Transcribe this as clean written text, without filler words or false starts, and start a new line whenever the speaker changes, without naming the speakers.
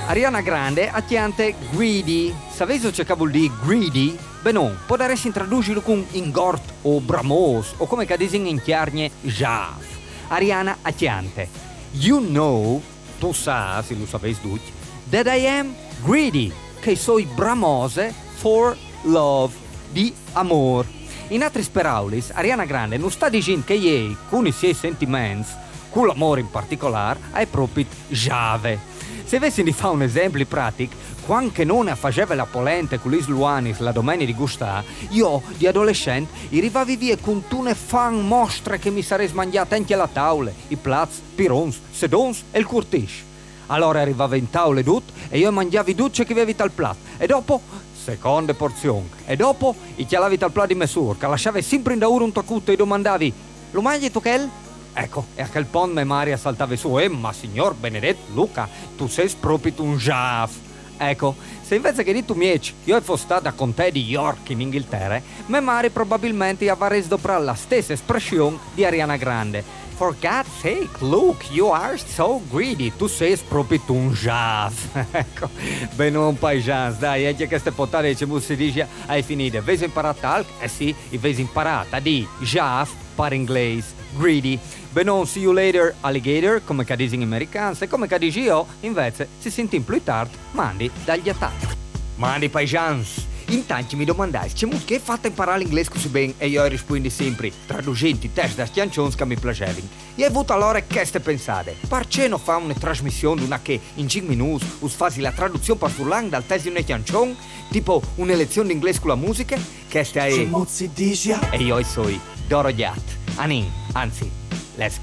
Ariana Grande attiante greedy. Sapevi che vuol dire greedy? Beh non, può darsi tradurlo con ingort o bramos o come che dicono in chiarnie jav. Ariana attiante. You know, tu sa, se lo sapessi tutti, that I am greedy, che sono bramose for love, di amor. In altre parole, Ariana Grande non sta dicendo che lei, con i suoi sentimenti, con l'amore in particolare, è proprio giave. Se avessi di fare un esempio pratico, quando non ne faceva la polente con gli sluanis la domenica di gustà, io, di adolescente, arrivavo via con tune fan mostre che mi sarei smangiata anche la tavola, i plats, pirons, sedons e il curtish. Allora arrivava in tavola tutto e io mangiavo i duce che avevi tal plat. E dopo, seconda porzione. E dopo, i chialavi tal plat di mesur, che lasciavi sempre in dauro un toccuto e domandavi, lo mangi tu quel? Ecco, e a quel punto mia Maria saltava su, ma signor Benedetto Luca, tu sei proprio un giaf. Ecco, se invece che di tu mieci, io fossi stata con te di York in Inghilterra, mia Maria probabilmente avrei sdoprato la stessa espressione di Ariana Grande. For God's sake, Luke, you are so greedy, tu sei proprio un giaf. Ecco, beh non paesans, dai, anche queste potate che si dice, hai finito, avete imparato talk? Eh sì, avete imparato a di giaf per inglese, greedy. Beh non, see you later, alligator, come che dicono in americano, e come che dici io, invece, si sente più tardi, mandi dagli attacchi. Mandi paesans. Intanto mi domandai, c'è che fatta imparare l'inglese così bene? E io rispondi sempre, traducendo i test da canzoni che mi piacevano. E ho avuto allora queste pensate, perché non fa una trasmissione una che in 5 minuti usi la traduzione per furlan dal test di una canzone, tipo una lezione di inglese con la musica? Questa è... E io sono Doro Gat, anzi,